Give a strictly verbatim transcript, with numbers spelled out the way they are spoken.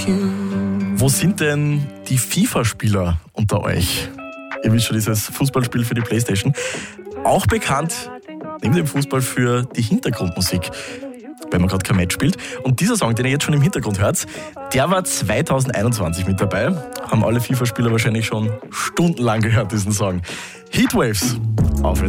Wo sind denn die FIFA-Spieler unter euch? Ihr wisst schon, dieses Fußballspiel für die Playstation. Auch bekannt, neben dem Fußball, für die Hintergrundmusik, wenn man gerade kein Match spielt. Und dieser Song, den ihr jetzt schon im Hintergrund hört, der war zwanzig einundzwanzig mit dabei. Haben alle FIFA-Spieler wahrscheinlich schon stundenlang gehört, diesen Song. Heatwaves auf